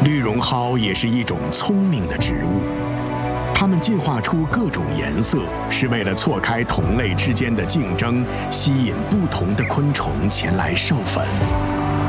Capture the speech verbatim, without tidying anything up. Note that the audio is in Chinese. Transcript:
绿绒蒿也是一种聪明的植物，它们进化出各种颜色，是为了错开同类之间的竞争，吸引不同的昆虫前来授粉。